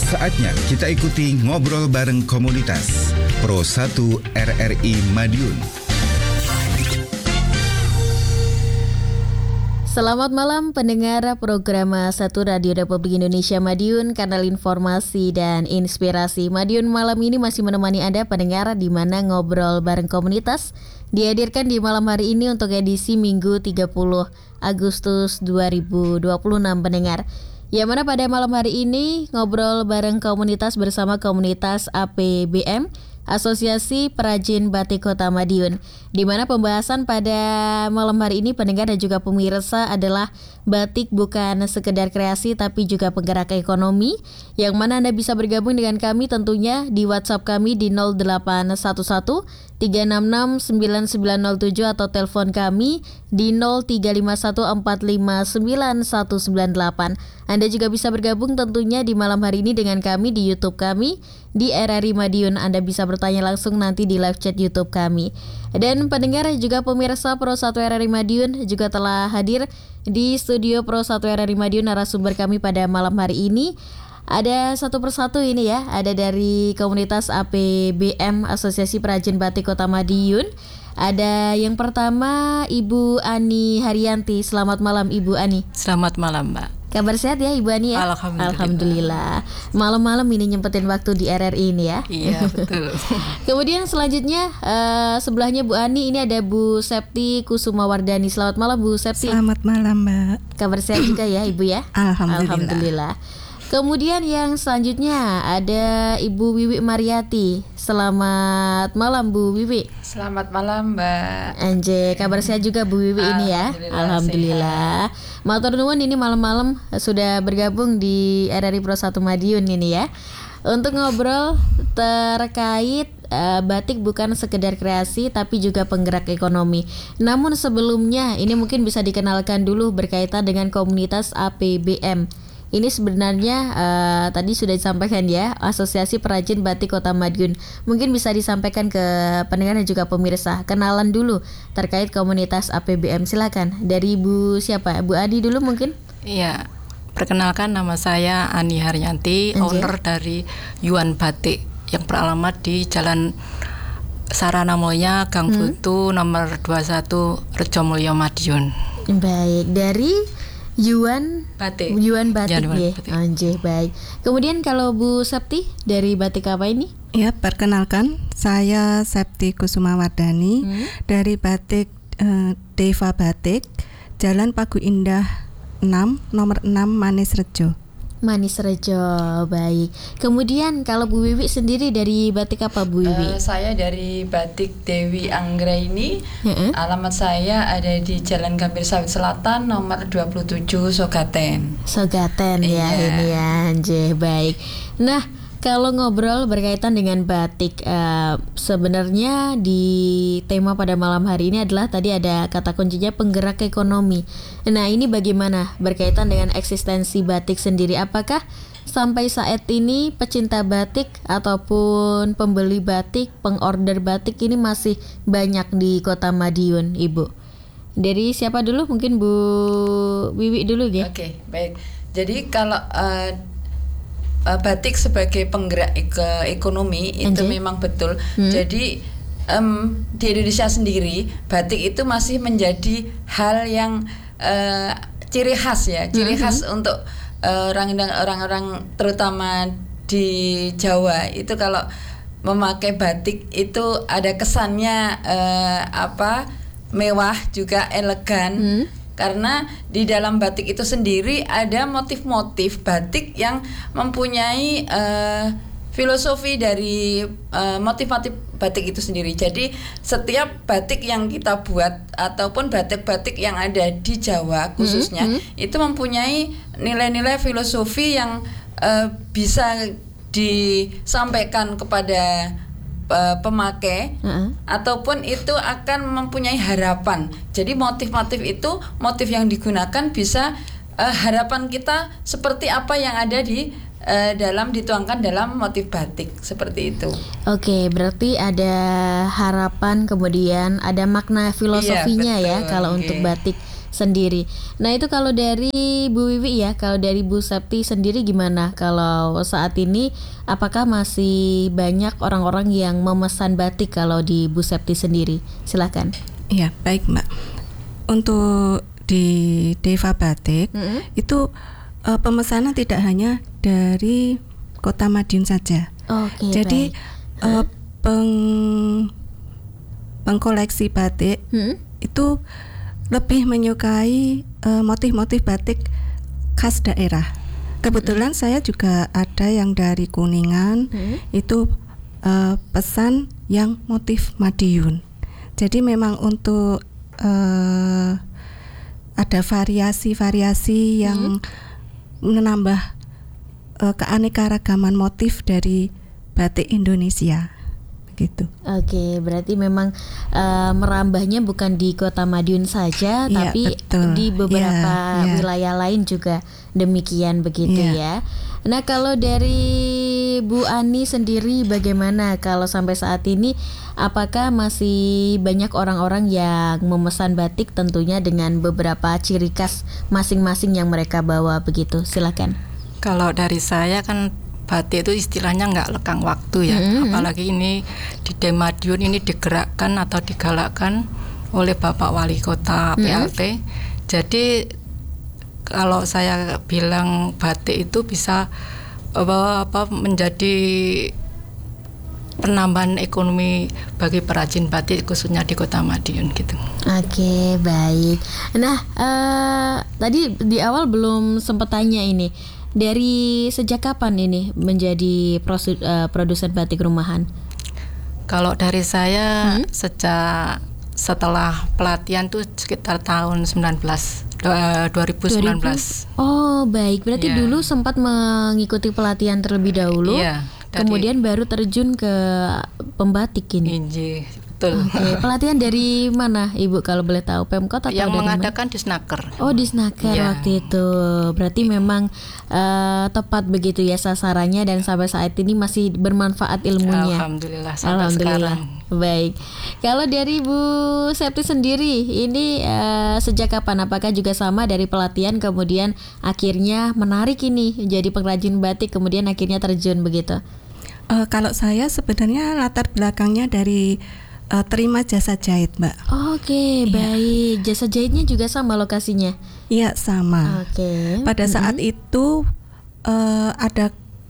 Saatnya kita ikuti ngobrol bareng komunitas Pro 1 RRI Madiun. Selamat malam pendengar program 1 Radio Republik Indonesia Madiun, kanal informasi dan inspirasi. Madiun malam ini masih menemani Anda pendengar di mana ngobrol bareng komunitas dihadirkan di malam hari ini untuk edisi Minggu 30 Agustus 2026 pendengar. Yang mana pada malam hari ini ngobrol bareng komunitas bersama komunitas APBM, Asosiasi Perajin Batik Kota Madiun, di mana pembahasan pada malam hari ini pendengar dan juga pemirsa adalah batik bukan sekedar kreasi tapi juga penggerak ekonomi, yang mana Anda bisa bergabung dengan kami tentunya di WhatsApp kami di 0811 366 9907 atau telepon kami di 0351459198. Anda juga bisa bergabung tentunya di malam hari ini dengan kami di YouTube kami di RRI Madiun. Anda bisa bertanya langsung nanti di live chat YouTube kami. Dan pendengar juga pemirsa Pro 1 RRI Madiun juga telah hadir di studio Pro 1 RRI Madiun. Narasumber kami pada malam hari ini ada satu persatu ini ya. Ada dari komunitas APBM, Asosiasi Perajin Batik Kota Madiun. Ada yang pertama Ibu Ani Haryanti. Selamat malam Ibu Ani. Selamat malam Mbak. Kabar sehat ya Ibu Ani ya? Alhamdulillah. Malam-malam ini nyempetin waktu di RRI ini ya. Iya betul. Kemudian selanjutnya sebelahnya Bu Ani ini ada Bu Septi Kusuma Wardani. Selamat malam Bu Septi. Selamat malam Mbak. Kabar sehat juga ya Ibu ya? Alhamdulillah. Kemudian yang selanjutnya ada Ibu Wiwi Mariati. Selamat malam Bu Wiwi. Selamat malam Mbak. Anje, kabar sehat juga Bu Wiwi ini ya? Alhamdulillah. Matur nuwun ini malam-malam sudah bergabung di RRI Pro 1 Madiun ini ya. Untuk ngobrol terkait batik bukan sekedar kreasi tapi juga penggerak ekonomi. Namun sebelumnya ini mungkin bisa dikenalkan dulu berkaitan dengan komunitas APBM. Ini sebenarnya tadi sudah disampaikan ya, Asosiasi Perajin Batik Kota Madiun. Mungkin bisa disampaikan ke pendengar dan juga pemirsa. Kenalan dulu terkait komunitas APBM. Silakan. Dari Bu siapa? Bu Adi dulu mungkin? Iya. Perkenalkan, nama saya Ani Haryanti, owner dari Yuan Batik yang beralamat di Jalan Sarana Mulya, Gang Butu, nomor 21, Rejomulyo, Madiun. Baik, dari Yuan Batik ya. Anjir, baik. Kemudian kalau Bu Septi dari batik apa ini? Ya, perkenalkan saya Septi Kusuma Wardani dari batik Deva Batik, Jalan Pagu Indah 6, nomor 6, Manis Rejo. Manis Rejo, baik. Kemudian kalau Bu Wiwi sendiri dari batik apa Bu Wiwi? Saya dari batik Dewi Anggraini. Alamat saya ada di Jalan Gambir Sawit Selatan nomor 27 Sogaten. Sogaten ya ini ya, anjir, baik. Nah, kalau ngobrol berkaitan dengan batik, sebenarnya di tema pada malam hari ini adalah tadi ada kata kuncinya penggerak ekonomi. Nah, ini bagaimana berkaitan dengan eksistensi batik sendiri? Apakah sampai saat ini pecinta batik ataupun pembeli batik, pengorder batik ini masih banyak di Kota Madiun, Ibu? Dari siapa dulu? Mungkin Bu Wiwi dulu ya. Oke, baik. Jadi kalau batik sebagai penggerak ekonomi itu memang betul. Jadi di Indonesia sendiri batik itu masih menjadi hal yang ciri khas ya, ciri khas untuk orang-orang terutama di Jawa itu kalau memakai batik itu ada kesannya mewah juga elegan. Karena di dalam batik itu sendiri ada motif-motif batik yang mempunyai filosofi dari motif-motif batik itu sendiri. Jadi setiap batik yang kita buat ataupun batik-batik yang ada di Jawa khususnya itu mempunyai nilai-nilai filosofi yang bisa disampaikan kepada pemakai ataupun itu akan mempunyai harapan. Jadi motif-motif itu, motif yang digunakan bisa harapan kita seperti apa yang ada di dituangkan dalam motif batik seperti itu. Oke, berarti ada harapan kemudian ada makna filosofinya ya kalau untuk batik sendiri. Nah itu kalau dari Bu Wiwi ya, kalau dari Bu Septi sendiri gimana? Kalau saat ini apakah masih banyak orang-orang yang memesan batik kalau di Bu Septi sendiri? Silakan. Iya, baik Mbak. Untuk di Deva Batik itu pemesanan tidak hanya dari Kota Madiun saja. Oke, jadi pengkoleksi batik itu lebih menyukai motif-motif batik khas daerah. Kebetulan saya juga ada yang dari Kuningan, itu pesan yang motif Madiun. Jadi memang untuk ada variasi-variasi yang menambah keanekaragaman motif dari batik Indonesia gitu. Oke, berarti memang merambahnya bukan di Kota Madiun saja, ya, tapi betul. di beberapa wilayah lain juga demikian begitu ya. Nah, kalau dari Bu Ani sendiri bagaimana kalau sampai saat ini, apakah masih banyak orang-orang yang memesan batik tentunya dengan beberapa ciri khas masing-masing yang mereka bawa begitu? Silakan. Kalau dari saya kan batik itu istilahnya nggak lekang waktu ya, apalagi ini di Madiun ini digerakkan atau digalakkan oleh Bapak Wali Kota PLT. Jadi kalau saya bilang batik itu bisa menjadi penambahan ekonomi bagi perajin batik khususnya di Kota Madiun gitu. Oke, baik. Nah, tadi di awal belum sempat tanya ini. Dari sejak kapan ini menjadi produsen batik rumahan? Kalau dari saya sejak setelah pelatihan tuh sekitar tahun 2019. Oh, baik. Berarti dulu sempat mengikuti pelatihan terlebih dahulu. Kemudian baru terjun ke pembatik ini. Betul. Oke, pelatihan dari mana Ibu kalau boleh tahu? Pemkot atau yang dari mengadakan Disnaker. Oh, Disnaker waktu itu. Berarti memang tepat begitu ya sasarannya dan sampai saat ini masih bermanfaat ilmunya. Alhamdulillah sampai sekarang. Baik. Kalau dari Bu Septi sendiri ini sejak kapan? Apakah juga sama dari pelatihan kemudian akhirnya menarik ini jadi pengrajin batik kemudian akhirnya terjun begitu? Kalau saya sebenarnya latar belakangnya dari terima jasa jahit, Mbak. Oke, baik. Jasa jahitnya juga sama lokasinya? Iya, sama. Oke. Pada saat itu ada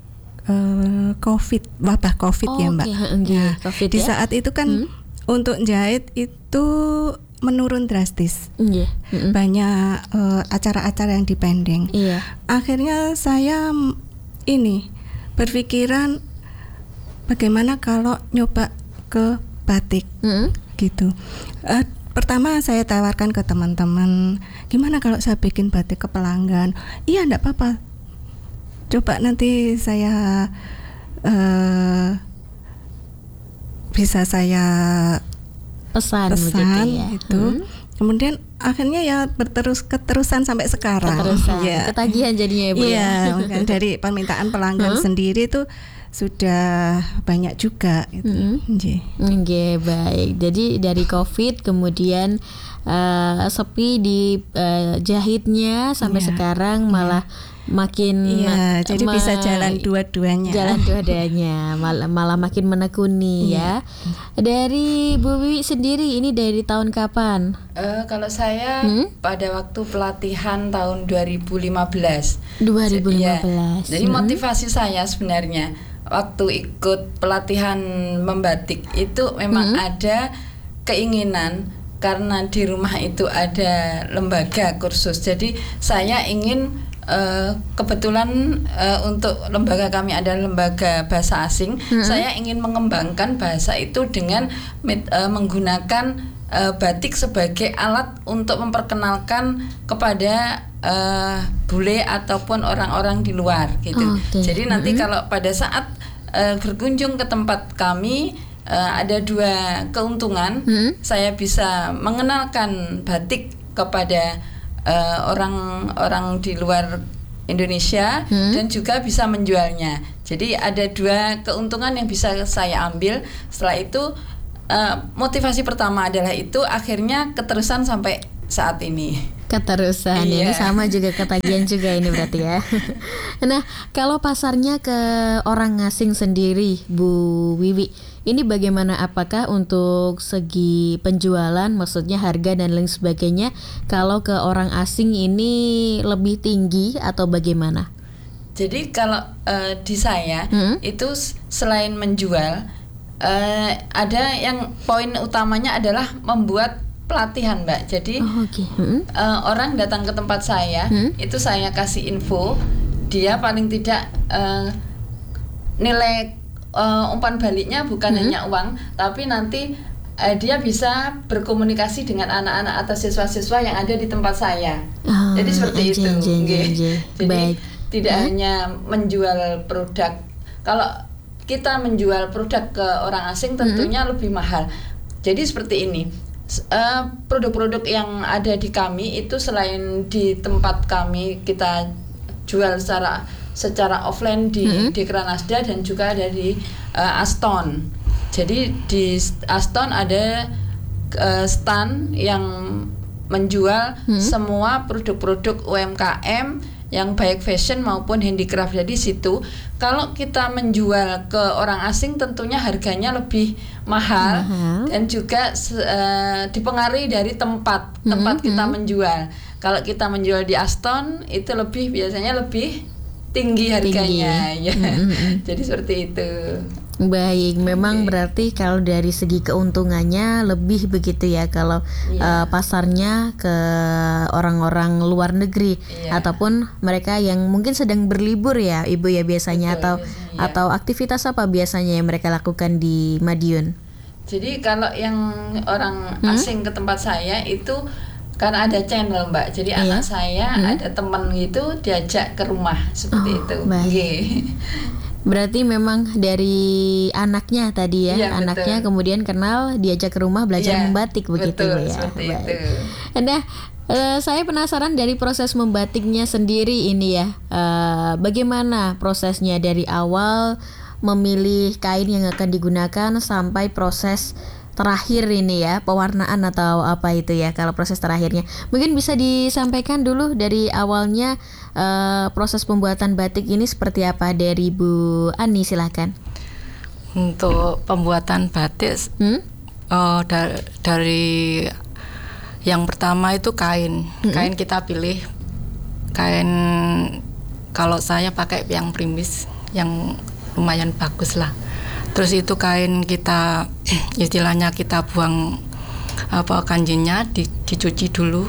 wabah COVID ya, Mbak. COVID, di saat itu kan untuk jahit itu menurun drastis. Banyak acara-acara yang dipending. Akhirnya saya ini berpikiran bagaimana kalau nyoba ke batik gitu. Pertama saya tawarkan ke teman-teman, gimana kalau saya bikin batik ke pelanggan? Iya, enggak apa-apa. Coba nanti saya bisa saya pesan gitu. Kemudian akhirnya ya keterusan sampai sekarang. Ketagihan jadinya Ibu. Iya, dari permintaan pelanggan sendiri tuh sudah banyak juga gitu. Oke, baik. Jadi dari COVID kemudian sepi di jahitnya sampai sekarang malah makin jadi bisa jalan dua-duanya. Malah makin menekuni ya. Dari Bu Wiwi sendiri ini dari tahun kapan? Kalau saya pada waktu pelatihan tahun 2015. Jadi motivasi saya sebenarnya waktu ikut pelatihan membatik itu memang ada keinginan karena di rumah itu ada lembaga kursus. Jadi saya ingin kebetulan untuk lembaga kami ada lembaga bahasa asing. Saya ingin mengembangkan bahasa itu dengan menggunakan batik sebagai alat untuk memperkenalkan kepada bule ataupun orang-orang di luar gitu. Jadi nanti kalau pada saat berkunjung ke tempat kami ada dua keuntungan. Saya bisa mengenalkan batik kepada orang-orang di luar Indonesia dan juga bisa menjualnya. Jadi ada dua keuntungan yang bisa saya ambil. Setelah itu motivasi pertama adalah itu, akhirnya keterusan sampai saat ini. Keterusan. Ini sama juga ketagihan juga ini berarti ya. Nah, kalau pasarnya ke orang asing sendiri, Bu Wiwi, ini bagaimana? Apakah untuk segi penjualan, maksudnya harga dan lain sebagainya, kalau ke orang asing ini lebih tinggi atau bagaimana? Jadi kalau di saya itu selain menjual, ada yang poin utamanya adalah membuat pelatihan, Mbak. Jadi orang datang ke tempat saya, itu saya kasih info, dia paling tidak nilai umpan baliknya bukan hanya uang, tapi nanti dia bisa berkomunikasi dengan anak-anak atau siswa-siswa yang ada di tempat saya. Jadi seperti itu. Jadi tidak hanya menjual produk. Kalau kita menjual produk ke orang asing tentunya lebih mahal. Jadi seperti ini. Produk-produk yang ada di kami itu selain di tempat kami kita jual secara offline di Kranasda dan juga ada di Aston. Jadi di Aston ada stand yang menjual semua produk-produk UMKM yang baik fashion maupun handicraft. Jadi situ kalau kita menjual ke orang asing tentunya harganya lebih mahal. Dan juga dipengaruhi dari tempat kita menjual. Kalau kita menjual di Aston itu biasanya lebih tinggi harganya. Jadi seperti itu. Baik, memang berarti kalau dari segi keuntungannya lebih begitu ya kalau pasarnya ke orang-orang luar negeri ataupun mereka yang mungkin sedang berlibur ya Ibu ya biasanya. Betul, atau aktivitas apa biasanya yang mereka lakukan di Madiun? Jadi kalau yang orang asing ke tempat saya itu karena ada channel, Mbak. Jadi anak saya ada teman gitu diajak ke rumah seperti itu. Baik. Berarti memang dari anaknya tadi ya, anaknya betul. Kemudian kenal, diajak ke rumah belajar membatik begitu betul, ya. Seperti itu. Nah, saya penasaran dari proses membatiknya sendiri ini ya. Bagaimana prosesnya dari awal memilih kain yang akan digunakan sampai proses terakhir ini ya, pewarnaan atau apa itu ya kalau proses terakhirnya. Mungkin bisa disampaikan dulu dari awalnya proses pembuatan batik ini seperti apa dari Bu Ani, silahkan. Untuk pembuatan batik dari yang pertama itu kain. Kain kita pilih kain, kalau saya pakai yang primis yang lumayan bagus lah. Terus itu kain kita istilahnya kita buang kanjinya, dicuci dulu.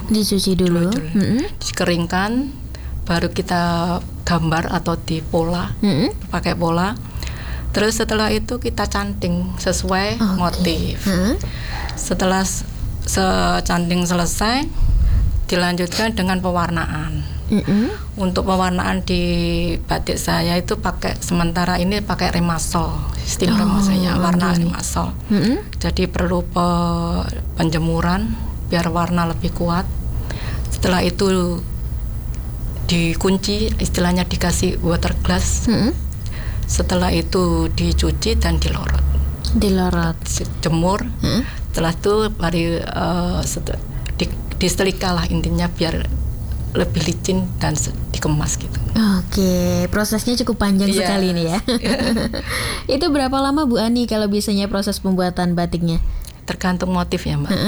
Dikeringkan, baru kita gambar atau di pola, pakai pola. Terus setelah itu kita canting sesuai motif. Setelah canting selesai, dilanjutkan dengan pewarnaan. Untuk pewarnaan di batik saya itu sementara ini pakai remasol, sistem remasolnya, warna remasol. Jadi perlu penjemuran biar warna lebih kuat. Setelah itu dikunci, istilahnya dikasih water glass. Setelah itu dicuci dan dilorot, jemur. Setelah itu baru disetrika lah intinya biar lebih licin dan dikemas gitu. Oke, prosesnya cukup panjang sekali nih ya. Itu berapa lama Bu Ani kalau biasanya proses pembuatan batiknya? Tergantung motif ya Mbak.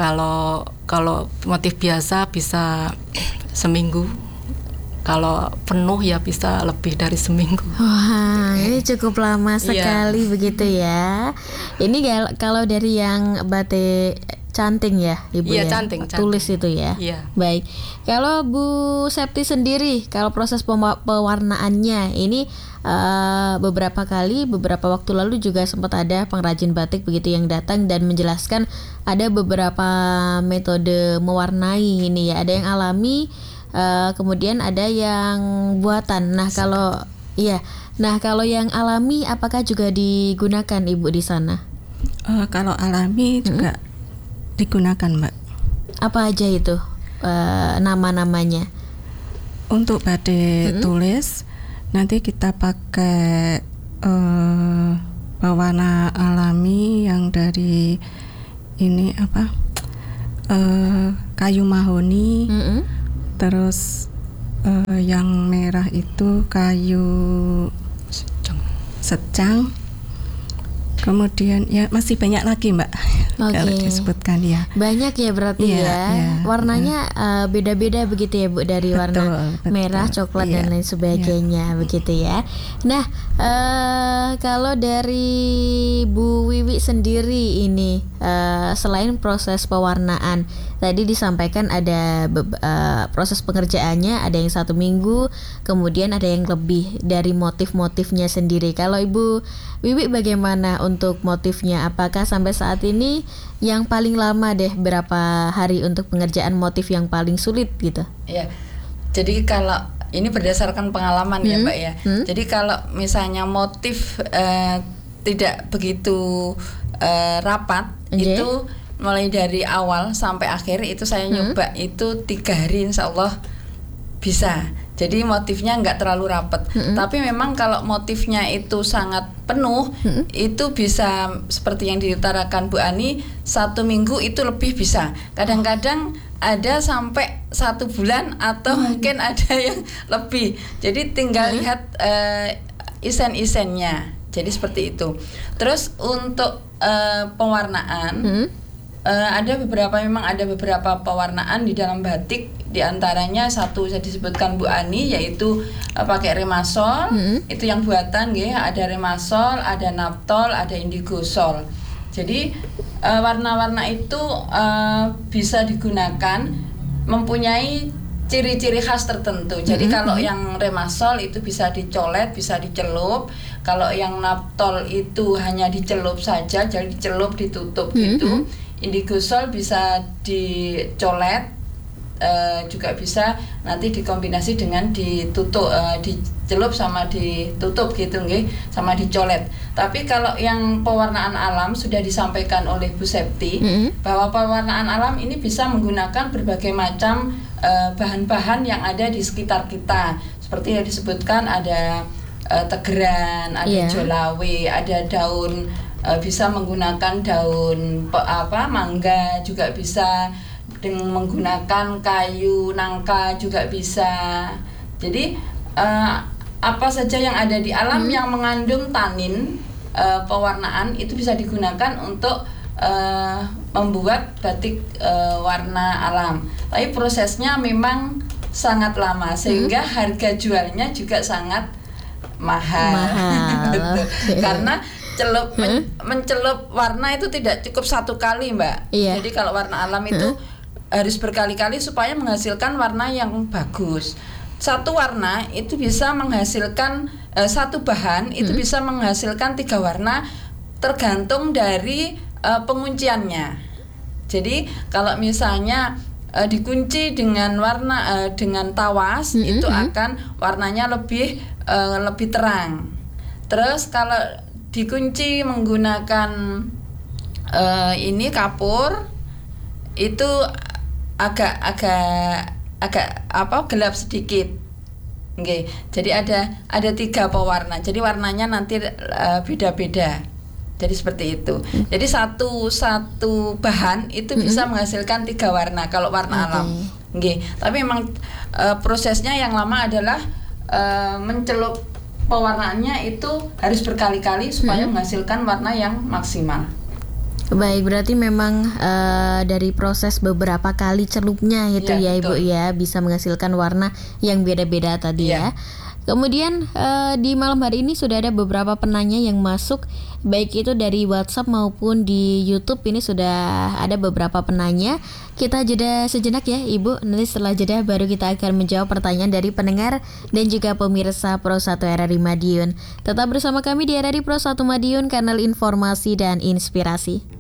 Kalau motif biasa bisa seminggu. Kalau penuh ya bisa lebih dari seminggu. Wah, ini cukup lama sekali begitu ya. Ini kalau dari yang batik canting ya Ibu ya? Canting. Tulis itu ya? Iya. Baik. Kalau Bu Septi sendiri, kalau proses pewarnaannya ini beberapa waktu lalu juga sempat ada pengrajin batik begitu yang datang dan menjelaskan ada beberapa metode mewarnai ini ya. Ada yang alami, kemudian ada yang buatan. Nah kalau yang alami apakah juga digunakan Ibu di sana? Kalau alami juga digunakan Mbak. Apa aja itu nama-namanya? Untuk batik tulis nanti kita pakai pewarna alami yang dari ini kayu mahoni, terus yang merah itu kayu secang. Kemudian ya masih banyak lagi Mbak, kalau disebutkan ya. Banyak ya berarti ya. Warnanya beda-beda begitu ya Bu, dari warna merah, coklat dan lain sebagainya begitu ya. Nah kalau dari Bu Wiwi sendiri ini selain proses pewarnaan tadi disampaikan ada proses pengerjaannya, ada yang 1 minggu, kemudian ada yang lebih dari motif-motifnya sendiri. Kalau Ibu Wiwi bagaimana untuk motifnya? Apakah sampai saat ini yang paling lama deh berapa hari untuk pengerjaan motif yang paling sulit gitu? Ya, jadi kalau ini berdasarkan pengalaman ya Mbak ya. Jadi kalau misalnya motif tidak begitu rapat, itu mulai dari awal sampai akhir itu saya nyoba itu 3 hari insya Allah bisa. Jadi motifnya nggak terlalu rapat. Tapi memang kalau motifnya itu sangat penuh, itu bisa seperti yang diutarakan Bu Ani, 1 minggu itu lebih bisa. Kadang-kadang ada sampai 1 bulan atau mungkin ada yang lebih. Jadi tinggal lihat isen-isennya. Jadi seperti itu. Terus untuk pewarnaan, memang ada beberapa pewarnaan di dalam batik. Di antaranya satu saya disebutkan Bu Ani, yaitu pakai remasol. Itu yang buatan ada remasol, ada naptol, ada indigosol. Jadi warna-warna itu bisa digunakan, mempunyai ciri-ciri khas tertentu. Jadi kalau yang remasol itu bisa dicolet, bisa dicelup. Kalau yang naptol itu hanya dicelup saja, jadi dicelup ditutup gitu. Indigosol bisa dicolet, juga bisa nanti dikombinasi dengan ditutup, dicelup sama ditutup gitu sama dicolet. Tapi kalau yang pewarnaan alam sudah disampaikan oleh Bu Septi bahwa pewarnaan alam ini bisa menggunakan berbagai macam bahan-bahan yang ada di sekitar kita. Seperti yang disebutkan ada tegeran, ada jolawe, ada daun, bisa menggunakan daun mangga juga bisa, dengan menggunakan kayu nangka juga bisa. Jadi apa saja yang ada di alam yang mengandung tanin pewarnaan itu bisa digunakan untuk membuat batik warna alam. Tapi prosesnya memang sangat lama sehingga harga jualnya juga sangat mahal. Karena mencelup warna itu tidak cukup 1 kali Mbak. Jadi kalau warna alam itu harus berkali-kali supaya menghasilkan warna yang bagus. Satu warna itu bisa menghasilkan satu bahan itu bisa menghasilkan 3 warna tergantung dari pengunciannya. Jadi kalau misalnya dikunci dengan warna dengan tawas itu akan warnanya lebih terang. Terus kalau dikunci menggunakan kapur itu agak gelap sedikit. Jadi ada 3 pewarna. Jadi warnanya nanti beda-beda. Jadi seperti itu. Jadi satu bahan itu bisa menghasilkan 3 warna kalau warna alam. Tapi memang prosesnya yang lama adalah mencelup pewarnaannya itu harus berkali-kali supaya menghasilkan warna yang maksimal. Baik, berarti memang dari proses beberapa kali celupnya itu ya Ibu ya bisa menghasilkan warna yang beda-beda tadi ya. Kemudian di malam hari ini sudah ada beberapa penanya yang masuk, baik itu dari WhatsApp maupun di YouTube. Ini sudah ada beberapa penanya. Kita jeda sejenak ya Ibu. Nanti setelah jeda baru kita akan menjawab pertanyaan dari pendengar dan juga pemirsa Pro 1 RRI Madiun. Tetap bersama kami di RRI Pro 1 Madiun, kanal informasi dan inspirasi.